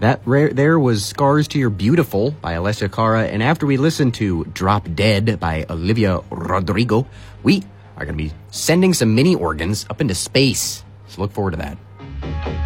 There was Scars to Your Beautiful by Alessia Cara. And after we listen to Drop Dead by Olivia Rodrigo, we are going to be sending some mini organs up into space. So look forward to that.